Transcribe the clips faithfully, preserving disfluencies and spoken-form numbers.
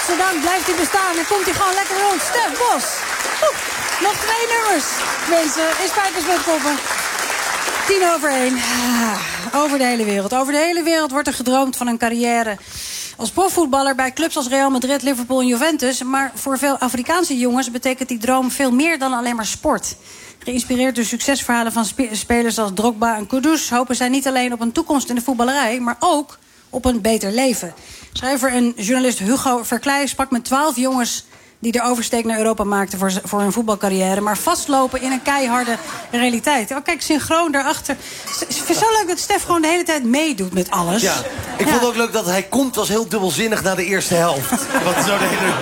Godzijdank blijft hij bestaan en komt hij gewoon lekker rond. Stef Bos. Oeh, nog twee nummers. Mensen, in Spijkers met Koppen. Tien over één. Over de hele wereld. Over de hele wereld wordt er gedroomd van een carrière als profvoetballer bij clubs als Real Madrid, Liverpool en Juventus. Maar voor veel Afrikaanse jongens betekent die droom veel meer dan alleen maar sport. Geïnspireerd door succesverhalen van spe- spelers als Drogba en Kudus hopen zij niet alleen op een toekomst in de voetballerij, maar ook op een beter leven. Schrijver en journalist Hugo Verkleij sprak met twaalf jongens die de oversteek naar Europa maakten voor, voor hun voetbalcarrière, maar vastlopen in een keiharde realiteit. Oh, kijk, synchroon daarachter. Ik vind het zo leuk dat Stef gewoon de hele tijd meedoet met alles. Ja, ik ja. vond ook leuk dat hij komt, was heel dubbelzinnig na de eerste helft. Wat zo de hele...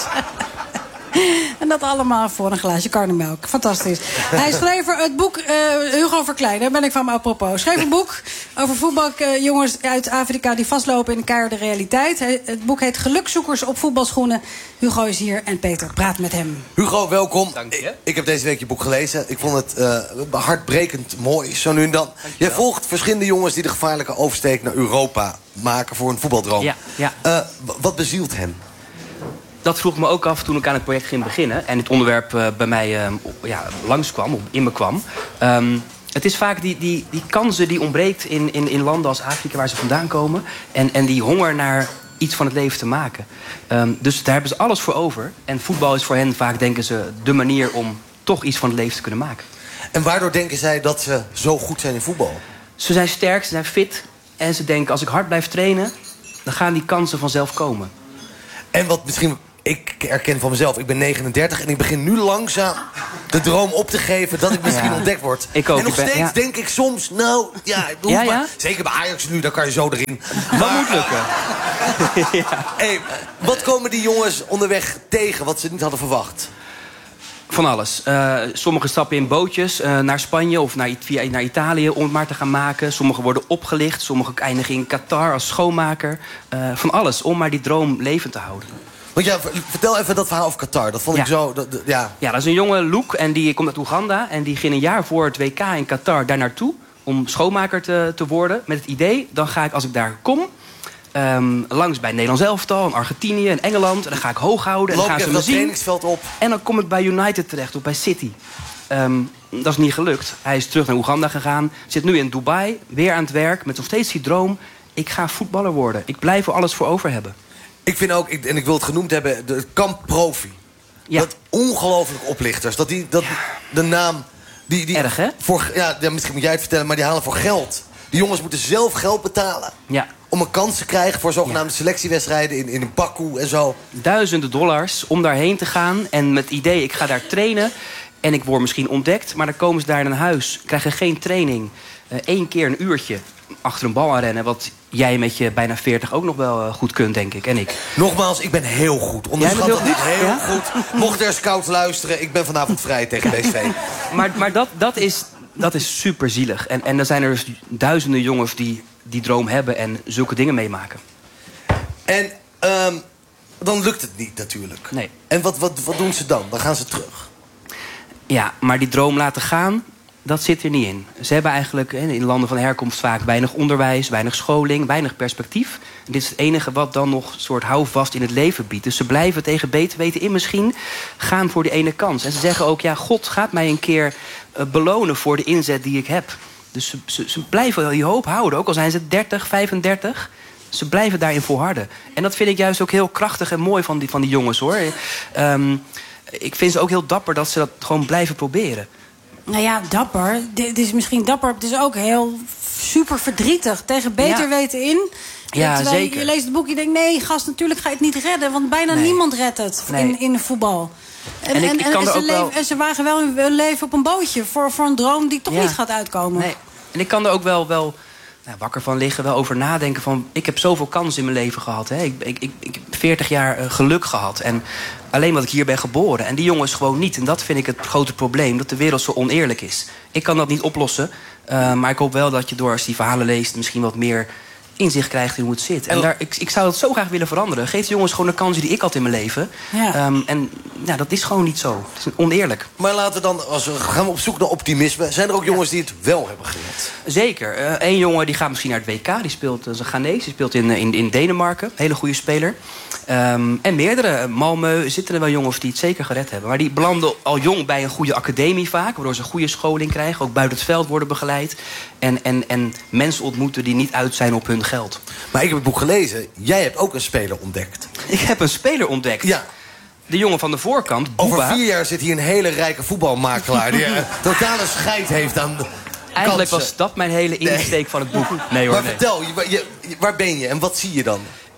En dat allemaal voor een glaasje karnemelk. Fantastisch. Hij schreef het boek uh, Hugo Verkleij, daar ben ik van me apropos. Schreef een boek over voetbaljongens uit Afrika die vastlopen in een keiharde realiteit. Het boek heet Gelukzoekers op voetbalschoenen. Hugo is hier en Peter praat met hem. Hugo, welkom. Dank je. Ik, ik heb deze week je boek gelezen. Ik vond het uh, hartbrekend mooi, zo nu en dan. Jij volgt verschillende jongens die de gevaarlijke oversteek naar Europa maken voor een voetbaldroom. Ja, ja. Uh, wat bezielt hen? Dat vroeg ik me ook af toen ik aan het project ging beginnen. En dit onderwerp uh, bij mij uh, ja, langskwam, of in me kwam. Um, het is vaak die, die, die kansen die ontbreekt in, in, in landen als Afrika waar ze vandaan komen. En, en die honger naar iets van het leven te maken. Um, dus daar hebben ze alles voor over. En voetbal is voor hen vaak, denken ze, de manier om toch iets van het leven te kunnen maken. En waardoor denken zij dat ze zo goed zijn in voetbal? Ze zijn sterk, ze zijn fit. En ze denken, als ik hard blijf trainen, dan gaan die kansen vanzelf komen. En wat misschien... Ik herken van mezelf, ik ben negenendertig en ik begin nu langzaam de droom op te geven dat ik misschien ja. ontdekt word. Ik ook. En nog ik ben, steeds ja. denk ik soms, nou, ja, het hoeft ja, ja? maar. Zeker bij Ajax nu, daar kan je zo erin. Dat maar, moet lukken. ja. Hey, wat komen die jongens onderweg tegen wat ze niet hadden verwacht? Van alles. Uh, sommigen stappen in bootjes uh, naar Spanje of naar, via, naar Italië om het maar te gaan maken. Sommigen worden opgelicht. Sommigen eindigen in Qatar als schoonmaker. Uh, van alles, om maar die droom levend te houden. Want ja, vertel even dat verhaal over Qatar. Dat vond ja. ik zo... Dat, dat, ja. ja, dat is een jonge Luke en die komt uit Oeganda. En die ging een jaar voor het W K in Qatar daar naartoe om schoonmaker te, te worden. Met het idee, dan ga ik als ik daar kom... Um, langs bij Nederlands elftal, in Argentinië, in Engeland. En dan ga ik hoog houden en dan gaan ze me zien. Trainingsveld op. En dan kom ik bij United terecht of bij City. Um, dat is niet gelukt. Hij is terug naar Oeganda gegaan. Zit nu in Dubai, weer aan het werk. Met nog steeds die droom. Ik ga voetballer worden. Ik blijf er alles voor over hebben. Ik vind ook, en ik wil het genoemd hebben, de kamp profi. Ja. Dat ongelooflijk oplichters. Dat die, dat ja. de naam... Die, die Erg, hè? Voor, ja, misschien moet jij het vertellen, maar die halen voor geld. Die jongens moeten zelf geld betalen. Ja. Om een kans te krijgen voor zogenaamde ja. selectiewedstrijden in, in een Baku en zo. Duizenden dollars om daarheen te gaan. En met het idee, ik ga daar trainen. En ik word misschien ontdekt. Maar dan komen ze daar naar huis. Krijgen geen training. Eén uh, keer een uurtje achter een bal aan rennen. Wat jij met je bijna veertig ook nog wel uh, goed kunt, denk ik. En ik. Nogmaals, ik ben heel goed. Onderschat heel dat niet. goed? Heel Ja? goed. Mocht er scouts luisteren, ik ben vanavond vrij tegen B S V. Maar, maar dat, dat is... Dat is super zielig. En, en er zijn er dus duizenden jongens die die droom hebben en zulke dingen meemaken. En um, dan lukt het niet natuurlijk. Nee. En wat, wat, wat doen ze dan? Dan gaan ze terug. Ja, maar die droom laten gaan, dat zit er niet in. Ze hebben eigenlijk in landen van herkomst vaak weinig onderwijs, weinig scholing, weinig perspectief. En dit is het enige wat dan nog een soort houvast in het leven biedt. Dus ze blijven tegen beter weten in misschien gaan voor die ene kans. En ze zeggen ook, ja, God gaat mij een keer uh, belonen voor de inzet die ik heb. Dus ze, ze, ze blijven die hoop houden, ook al zijn ze dertig, vijfendertig. Ze blijven daarin volharden. En dat vind ik juist ook heel krachtig en mooi van die, van die jongens, hoor. Um, ik vind ze ook heel dapper dat ze dat gewoon blijven proberen. Nou ja, dapper. Dit is misschien dapper. Het is ook heel super verdrietig. Tegen beter ja. weten in. Ja, Terwijl zeker. Je leest het boek, je denkt, nee, gast, natuurlijk ga je het niet redden. Want bijna nee. niemand redt het nee. in, in de voetbal. En, en, ik, en, ik kan en, er ze ook leven, wel... en ze wagen wel hun leven op een bootje. Voor, voor een droom die toch ja. niet gaat uitkomen. Nee. En ik kan er ook wel... wel Nou, wakker van liggen, wel over nadenken van... ik heb zoveel kansen in mijn leven gehad. Hè. Ik, ik, ik, ik heb veertig jaar uh, geluk gehad. En alleen wat ik hier ben geboren. En die jongens gewoon niet. En dat vind ik het grote probleem. Dat de wereld zo oneerlijk is. Ik kan dat niet oplossen. Uh, maar ik hoop wel dat je door als die verhalen leest... misschien wat meer inzicht krijgt in hoe het zit. En daar, ik, ik zou dat zo graag willen veranderen. Geef de jongens gewoon de kansen die ik had in mijn leven. Ja. Um, en ja, dat is gewoon niet zo. Het is oneerlijk. Maar laten we dan, als we gaan we op zoek naar optimisme... zijn er ook jongens die het wel hebben geleerd? Zeker. Eén uh, jongen die gaat misschien naar het W K. Die speelt, uh, een Ghanese, die speelt in, in, in Denemarken. Hele goede speler. Um, en meerdere. Malmö zitten er wel jongens die het zeker gered hebben. Maar die belanden al jong bij een goede academie vaak. Waardoor ze een goede scholing krijgen. Ook buiten het veld worden begeleid. En, en, en mensen ontmoeten die niet uit zijn op hun geld. Maar ik heb het boek gelezen. Jij hebt ook een speler ontdekt. Ik heb een speler ontdekt. Ja. De jongen van de voorkant, Booba. Over vier jaar zit hier een hele rijke voetbalmakelaar... die een totale scheid heeft aan Eigenlijk kansen. was dat mijn hele insteek nee. van het boek. Nee hoor, maar nee. vertel, je, je, waar ben je en wat zie je dan?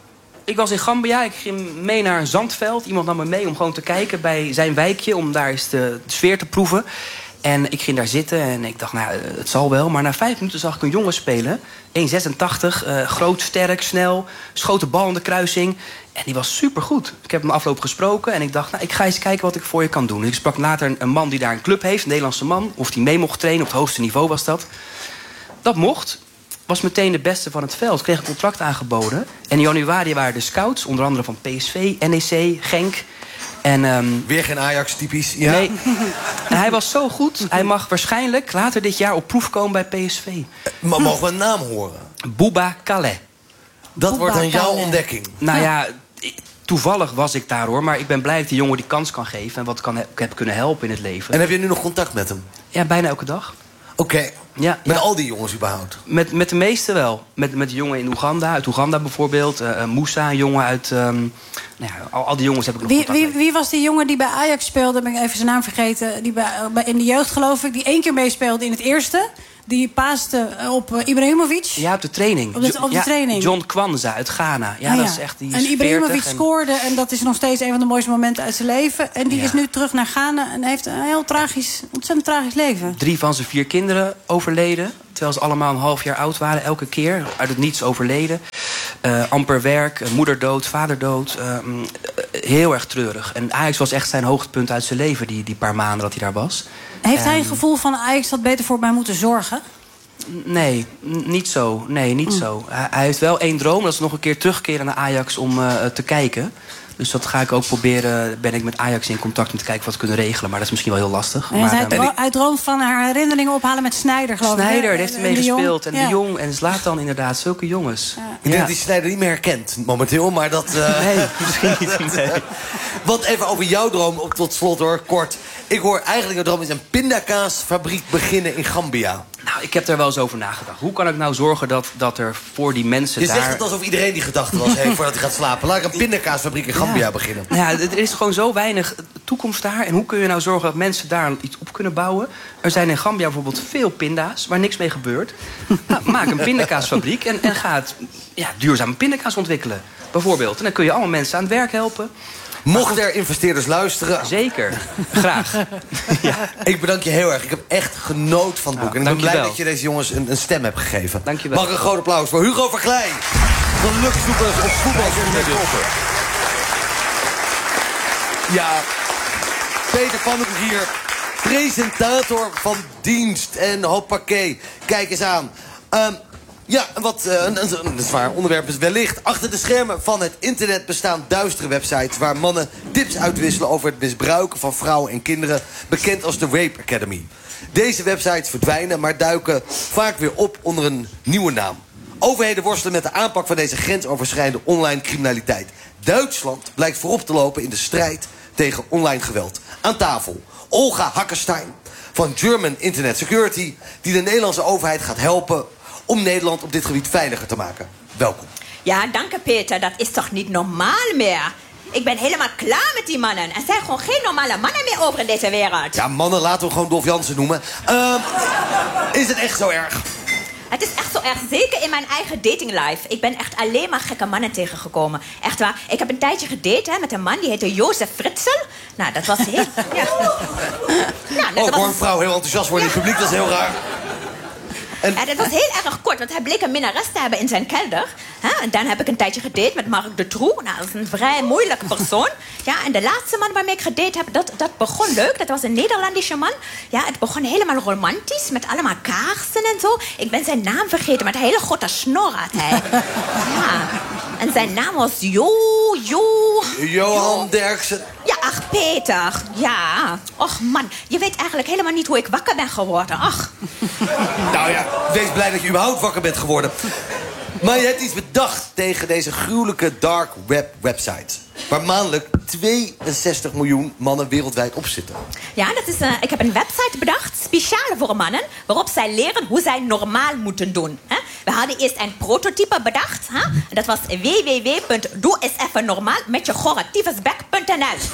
Ik was in Gambia, ik ging mee naar een zandveld. Iemand nam me mee om gewoon te kijken bij zijn wijkje... om daar eens de, de sfeer te proeven. En ik ging daar zitten en ik dacht, nou, het zal wel. Maar na vijf minuten zag ik een jongen spelen. één zesentachtig, uh, groot, sterk, snel. Schoot de bal in de kruising. En die was supergoed. Ik heb hem afloop gesproken en ik dacht, nou, ik ga eens kijken wat ik voor je kan doen. Ik sprak later een, een man die daar een club heeft, een Nederlandse man. Of die mee mocht trainen, op het hoogste niveau was dat. Dat mocht. Was meteen de beste van het veld. Kreeg een contract aangeboden. En in januari waren de scouts, onder andere van P S V, N E C, Genk... En, um, weer geen Ajax typisch? Ja. Nee. En hij was zo goed. Hij mag waarschijnlijk later dit jaar op proef komen bij P S V. Maar mogen we een naam horen? Booba Calais. Dat Booba wordt dan jouw Calais. ontdekking. Nou ja, toevallig was ik daar hoor. Maar ik ben blij dat die jongen die kans kan geven. En wat kan, ik heb kunnen helpen in het leven. En heb je nu nog contact met hem? Ja, bijna elke dag. Oké. Okay. Ja, met ja. al die jongens überhaupt? Met, met de meeste wel. Met, met de jongen in Oeganda, uit Oeganda bijvoorbeeld. Uh, Moussa, een jongen uit... Um, nou ja, al, al die jongens heb ik nog Wie, contact wie, mee. wie was die jongen die bij Ajax speelde? Ben ik even zijn naam vergeten. Die bij, bij, in de jeugd geloof ik. Die één keer meespeelde in het eerste. Die paaste op uh, Ibrahimovic. Ja, op de training. Op de, op de ja, training. John Kwanza uit Ghana. Ja, ah, dat ja. is echt... Die en is Ibrahimovic en... scoorde. En dat is nog steeds een van de mooiste momenten uit zijn leven. En die Ja. is nu terug naar Ghana. En heeft een heel tragisch, ontzettend tragisch leven. Drie van zijn vier kinderen overleden. Terwijl ze allemaal een half jaar oud waren. Elke keer uit het niets overleden. Uh, amper werk, moeder dood, vader dood. Uh, uh, heel erg treurig. En Ajax was echt zijn hoogtepunt uit zijn leven. Die, die paar maanden dat hij daar was. Heeft en... hij een gevoel van Ajax had beter voor mij moeten zorgen? Nee, n- niet zo. Nee, niet mm. zo. Hij, hij heeft wel één droom. Dat is nog een keer terugkeren naar Ajax om uh, te kijken. Dus dat ga ik ook proberen. Ben ik met Ajax in contact om te kijken wat we kunnen regelen. Maar dat is misschien wel heel lastig. En maar, hij, um, dro- hij droomt van haar herinneringen ophalen met Sneijder, geloof ik. Sneijder, die heeft er mee gespeeld. En ja. de Jong en Zlatan inderdaad. Zulke jongens. Ja. Ik denk Ja. dat die Sneijder niet meer herkent momenteel, maar dat... Uh... Nee, misschien niet. Nee. Want even over jouw droom, op tot slot hoor, kort. Ik hoor eigenlijk, jouw droom is een pindakaasfabriek beginnen in Gambia. Nou, ik heb er wel eens over nagedacht. Hoe kan ik nou zorgen dat, dat er voor die mensen Je daar... zegt het alsof iedereen die gedachte was heeft voordat hij gaat slapen. Laat ik een pindakaasfabriek in Gambia ja. beginnen. Ja, er is gewoon zo weinig toekomst daar. En hoe kun je nou zorgen dat mensen daar iets op kunnen bouwen? Er zijn in Gambia bijvoorbeeld veel pinda's waar niks mee gebeurt. Nou, maak een pindakaasfabriek en, en ga het ja, duurzame pindakaas ontwikkelen. Bijvoorbeeld. En dan kun je allemaal mensen aan het werk helpen. Mochten er investeerders luisteren... Zeker. Graag. Ja. Ik bedank je heel erg. Ik heb echt genoten van het boek. Nou, en ik ben blij dankjewel. dat je deze jongens een, een stem hebt gegeven. Dank je wel. Mag een groot applaus voor Hugo Verkleij. Gelukzoekers op voetbal. Ja, Peter van den Broek hier. Presentator van dienst. En hoppakee. Kijk eens aan. Um, Ja, wat uh, een, een, een zwaar onderwerp is wellicht. Achter de schermen van het internet bestaan duistere websites... waar mannen tips uitwisselen over het misbruiken van vrouwen en kinderen... bekend als de Rape Academy. Deze websites verdwijnen, maar duiken vaak weer op onder een nieuwe naam. Overheden worstelen met de aanpak van deze grensoverschrijdende online criminaliteit. Duitsland blijkt voorop te lopen in de strijd tegen online geweld. Aan tafel Olga Hackerstein van German Internet Security... die de Nederlandse overheid gaat helpen... om Nederland op dit gebied veiliger te maken. Welkom. Ja, dank Peter. Dat is toch niet normaal meer? Ik ben helemaal klaar met die mannen. Er zijn gewoon geen normale mannen meer over in deze wereld. Ja, mannen, laten we gewoon Dolf Jansen noemen. Uh, is het echt zo erg? Het is echt zo erg. Zeker in mijn eigen datinglife. Ik ben echt alleen maar gekke mannen tegengekomen. Echt waar. Ik heb een tijdje gedate hè, met een man die heette Jozef Fritzl. Nou, dat was heel... Ja. Ja, Oh, ik hoor een vrouw heel enthousiast worden in het publiek. Dat is heel raar. En... Ja, dat was heel erg kort, want hij bleek een minnares te hebben in zijn kelder. Hè? En dan heb ik een tijdje gedate met Marc Dutroux. Nou, dat is een vrij moeilijke persoon. Ja, en de laatste man waarmee ik gedate heb, dat, dat begon leuk. Dat was een Nederlandse man. Ja, het begon helemaal romantisch, met allemaal kaarsen en zo. Ik ben zijn naam vergeten, maar een hele grote snor had hij. Ja, en zijn naam was Jo, Jo... Johan Jo. Derksen. Ja, ach, Peter. Ja. Och, man. Je weet eigenlijk helemaal niet hoe ik wakker ben geworden. Ach. Nou ja, wees blij dat je überhaupt wakker bent geworden. Maar je hebt iets bedacht tegen deze gruwelijke dark web website. Waar maandelijk tweeënzestig miljoen mannen wereldwijd op zitten. Ja, dat is, uh, ik heb een website bedacht, speciaal voor mannen, waarop zij leren hoe zij normaal moeten doen. Hè? We hadden eerst een prototype bedacht. Hè? En dat was w w w punt doe eens even normaal met je goratievesbek punt n l.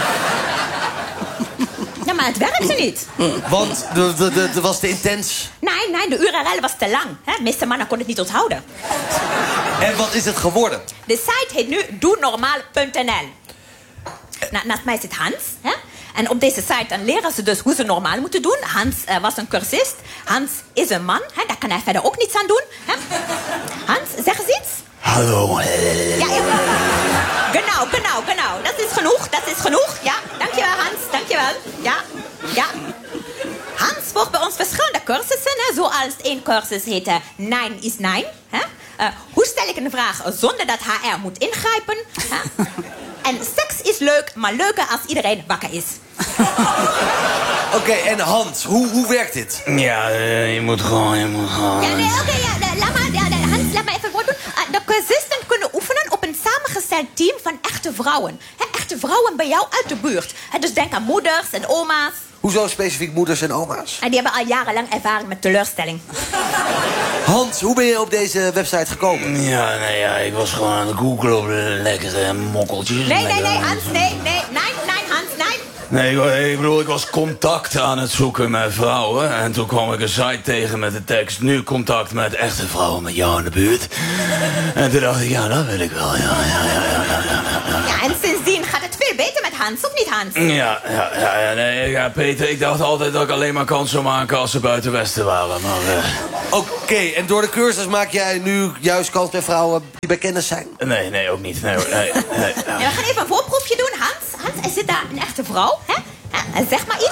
Ja, maar het werkte niet. Want de, de, de, de was te intens. Nee, nee, de U R L was te lang. Hè? De meeste mannen konden het niet onthouden. En wat is het geworden? De site heet nu doe normaal punt n l. Nou, naast mij zit Hans. Hè? En op deze site dan leren ze dus hoe ze normaal moeten doen. Hans uh, was een cursist. Hans is een man. Hè? Daar kan hij verder ook niets aan doen. Hè? Hans, zeg eens iets. Hallo. Ja, ja. Genau, genau, genau. Dat is genoeg, dat is genoeg. Ja, dankjewel Hans, dankjewel. Ja, ja. Hans volgt bij ons verschillende cursussen. Hè? Zoals één cursus heet uh, Nein is Nein. Hè? Uh, hoe stel ik een vraag zonder dat H R moet ingrijpen? Hè? En seks is leuk, maar leuker als iedereen wakker is. Oké, okay, en Hans, hoe, hoe werkt dit? Ja, uh, je moet gewoon, je moet gewoon... Ja, nee, oké, okay, ja, laat maar, ja, Hans, laat maar even woord doen. Uh, de cursisten kunnen oefenen op een samengesteld team van echte vrouwen. He, echte vrouwen bij jou uit de buurt. He, dus denk aan moeders en oma's. Hoezo specifiek moeders en oma's? En die hebben al jarenlang ervaring met teleurstelling. Hans, hoe ben je op deze website gekomen? Ja, nee, ja, ik was gewoon aan het googlen op de lekkere mokkeltjes. Nee, nee, nee, Hans, nee, nee, nee, nee, Hans, nee. Nee, ik, ik bedoel, ik was contact aan het zoeken met vrouwen. En toen kwam ik een site tegen met de tekst... nu contact met echte vrouwen met jou in de buurt. En toen dacht ik, ja, dat wil ik wel, ja, ja, ja, ja, ja, ja. Ja, en sindsdien gaat het veel beter met Hans, of niet Hans? Ja, ja, ja, ja, nee, ja, Peter, ik dacht altijd dat ik alleen maar kans zou maken als ze buiten Westen waren, maar... Uh... Oké, okay, en door de cursus maak jij nu juist kans bij vrouwen die bij kennis zijn? Nee, nee, ook niet. Nee, nee, nee, nee. Ja, we gaan even een voorproefje doen, Hans. Hans, er zit daar een echte vrouw, hè? En zeg maar iets.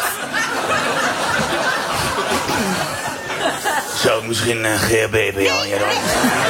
Zou ik misschien een G H B bij jou nee, nee.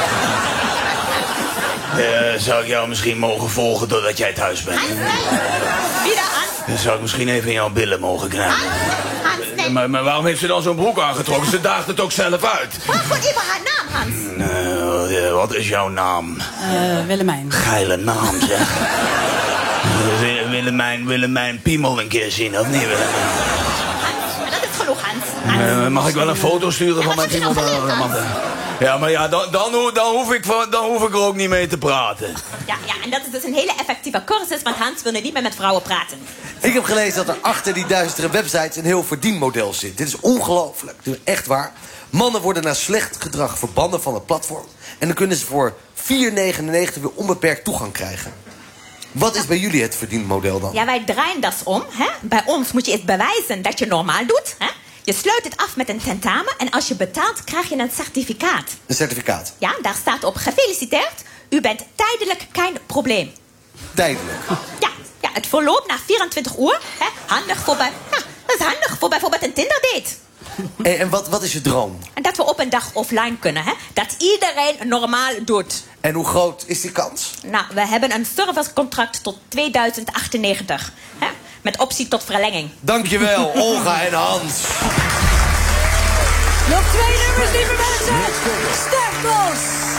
Uh, zou ik jou misschien mogen volgen doordat jij thuis bent? Hans, nee. Wie dan, Hans? Dan zou ik misschien even in jouw billen mogen knijpen. Hans, Hans, nee. Maar, maar waarom heeft ze dan zo'n broek aangetrokken? Ze daagt het ook zelf uit. Wat voor even haar naam, Hans? Uh, wat is jouw naam? Uh, Willemijn. Geile naam, zeg. Willemijn, Willemijn Piemel een keer zien, of niet? Hans, dat is genoeg, Hans. Hans. Uh, mag ik wel een foto sturen ja, van mijn piemel? Ja, maar ja, dan, dan, dan, hoef ik, dan hoef ik er ook niet mee te praten. Ja, ja, en dat is dus een hele effectieve cursus, want Hans wil nu niet meer met vrouwen praten. Ik heb gelezen dat er achter die duistere websites een heel verdienmodel zit. Dit is ongelooflijk. Dit is echt waar. Mannen worden na slecht gedrag verbannen van het platform. En dan kunnen ze voor vier negenennegentig weer onbeperkt toegang krijgen. Wat is bij jullie het verdienmodel dan? Ja, wij draaien dat om. Hè? Bij ons moet je het bewijzen dat je normaal doet. Hè? Je sluit het af met een tentamen en als je betaalt krijg je een certificaat. Een certificaat? Ja, daar staat op gefeliciteerd. U bent tijdelijk geen probleem. Tijdelijk? Ja, ja, het verloopt na vierentwintig uur. Hè? Handig voor bij, ja, dat is handig voor bijvoorbeeld een Tinder date. En, en wat, wat is je droom? En dat we op een dag offline kunnen. Hè? Dat iedereen normaal doet. En hoe groot is die kans? Nou, we hebben een servicecontract tot tweeduizend achtennegentig. Hè? Met optie tot verlenging. Dankjewel, Olga en Hans. Nog twee nummers, lieve mensen. Stef Bos.